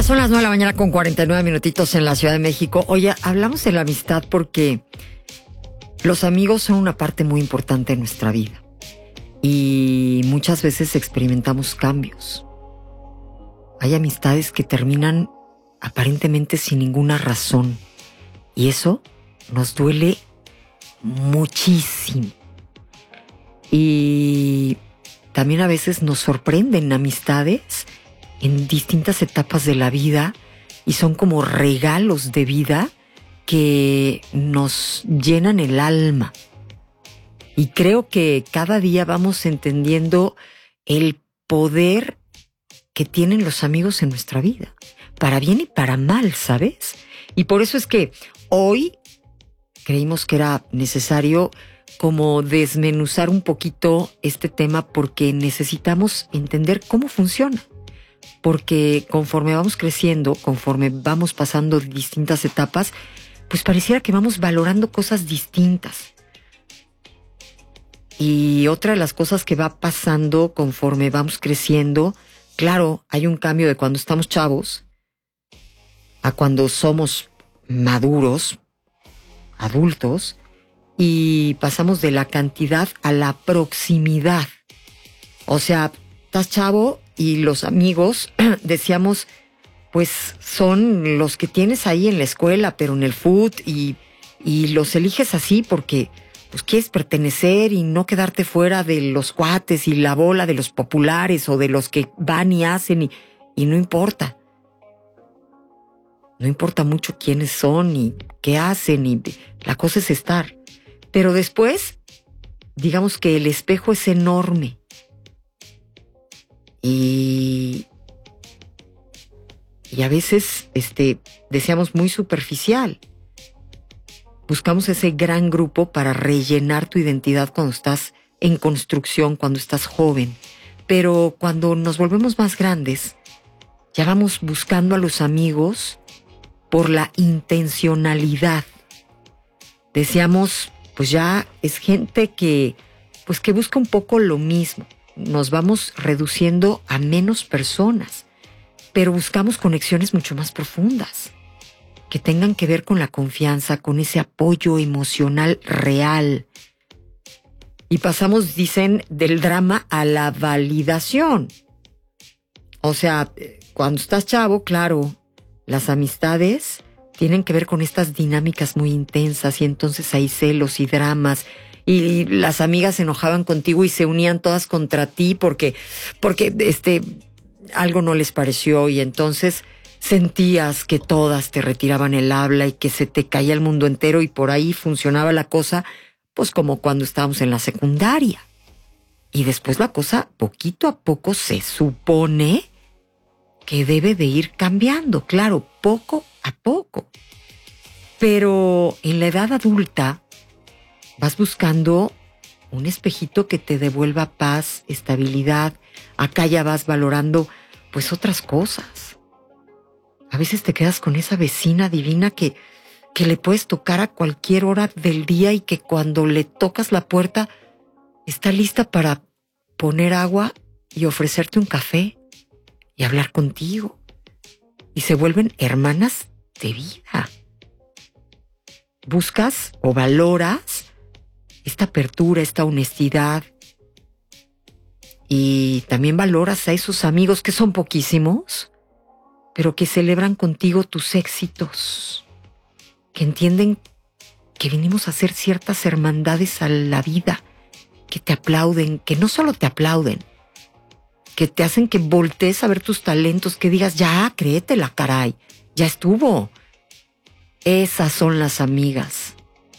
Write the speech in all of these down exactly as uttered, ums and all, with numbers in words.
Son las nueve de la mañana con cuarenta y nueve minutitos en la Ciudad de México. Oye, hablamos de la amistad porque los amigos son una parte muy importante de nuestra vida y muchas veces experimentamos cambios. Hay amistades que terminan aparentemente sin ninguna razón y eso nos duele muchísimo. Y también a veces nos sorprenden amistades en distintas etapas de la vida y son como regalos de vida que nos llenan el alma. Y creo que cada día vamos entendiendo el poder que tienen los amigos en nuestra vida, para bien y para mal, ¿sabes? Y por eso es que hoy creímos que era necesario como desmenuzar un poquito este tema porque necesitamos entender cómo funciona. Porque conforme vamos creciendo, conforme vamos pasando distintas etapas, pues pareciera que vamos valorando cosas distintas. Y otra de las cosas que va pasando conforme vamos creciendo, claro, hay un cambio de cuando estamos chavos a cuando somos maduros, adultos, y pasamos de la cantidad a la proximidad. O sea, estás chavo y los amigos, decíamos, pues son los que tienes ahí en la escuela, pero en el fútbol, y, y los eliges así porque pues quieres pertenecer y no quedarte fuera de los cuates y la bola de los populares o de los que van y hacen y, y no importa. No importa mucho quiénes son y qué hacen y la cosa es estar. Pero después, digamos que el espejo es enorme. Y, y a veces este, deseamos muy superficial. Buscamos ese gran grupo para rellenar tu identidad cuando estás en construcción, cuando estás joven. Pero cuando nos volvemos más grandes, ya vamos buscando a los amigos por la intencionalidad. Decíamos, pues ya es gente que, pues que busca un poco lo mismo. Nos vamos reduciendo a menos personas, pero buscamos conexiones mucho más profundas, que tengan que ver con la confianza, con ese apoyo emocional real. Y pasamos, dicen, del drama a la validación. O sea, cuando estás chavo, claro, las amistades tienen que ver con estas dinámicas muy intensas y entonces hay celos y dramas. Y las amigas se enojaban contigo y se unían todas contra ti porque, porque este, algo no les pareció y entonces sentías que todas te retiraban el habla y que se te caía el mundo entero y por ahí funcionaba la cosa, pues como cuando estábamos en la secundaria. Y después la cosa poquito a poco se supone que debe de ir cambiando, claro, poco a poco. Pero en la edad adulta vas buscando un espejito que te devuelva paz, estabilidad. Acá ya vas valorando pues otras cosas. A veces te quedas con esa vecina divina que, que le puedes tocar a cualquier hora del día y que cuando le tocas la puerta está lista para poner agua y ofrecerte un café y hablar contigo. Y se vuelven hermanas de vida. Buscas o valoras esta apertura, esta honestidad. Y también valoras a esos amigos que son poquísimos, pero que celebran contigo tus éxitos, que entienden que vinimos a hacer ciertas hermandades a la vida, que te aplauden, que no solo te aplauden, que te hacen que voltees a ver tus talentos, que digas, ya, créetela, caray, ya estuvo. Esas son las amigas.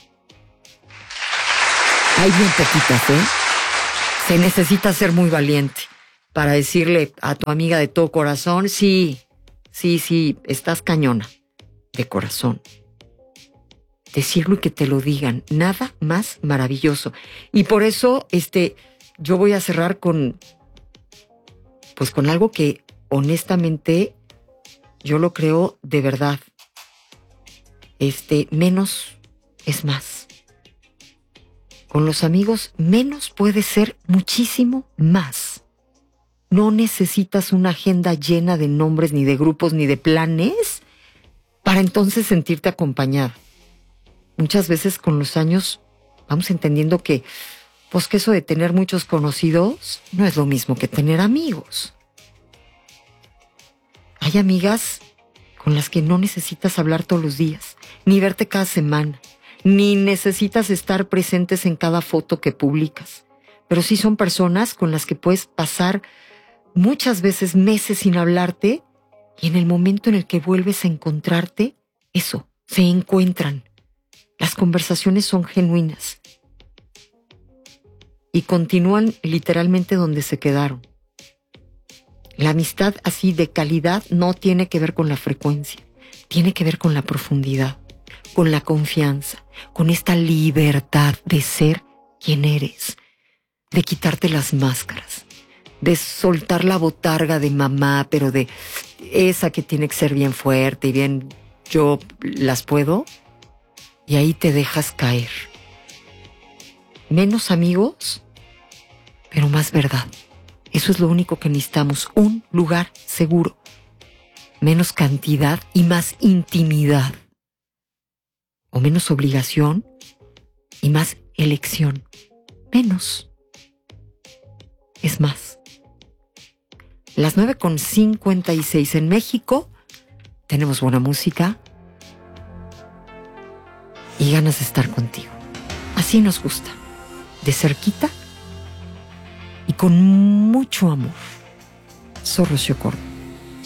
Hay bien poquitas, ¿eh? Se necesita ser muy valiente para decirle a tu amiga de todo corazón, sí, sí, sí, estás cañona, de corazón. Decirlo y que te lo digan, nada más maravilloso. Y por eso, este, yo voy a cerrar con, pues con algo que honestamente yo lo creo de verdad. Este, menos es más. Con los amigos, menos puede ser muchísimo más. No necesitas una agenda llena de nombres, ni de grupos, ni de planes para entonces sentirte acompañada. Muchas veces con los años vamos entendiendo que, pues que eso de tener muchos conocidos no es lo mismo que tener amigos. Hay amigas con las que no necesitas hablar todos los días, ni verte cada semana, ni necesitas estar presentes en cada foto que publicas. Pero sí son personas con las que puedes pasar muchas veces meses sin hablarte y en el momento en el que vuelves a encontrarte, eso, se encuentran. Las conversaciones son genuinas y continúan literalmente donde se quedaron. La amistad así de calidad no tiene que ver con la frecuencia, tiene que ver con la profundidad, con la confianza, con esta libertad de ser quien eres, de quitarte las máscaras, de soltar la botarga de mamá, pero de esa que tiene que ser bien fuerte y bien yo las puedo, y ahí te dejas caer. Menos amigos, pero más verdad. Eso es lo único que necesitamos, un lugar seguro. Menos cantidad y más intimidad. O menos obligación y más elección. Menos es más. Las nueve con cincuenta y seis en México. Tenemos buena música y ganas de estar contigo. Así nos gusta, de cerquita y con mucho amor. Soy Rocío Córdoba.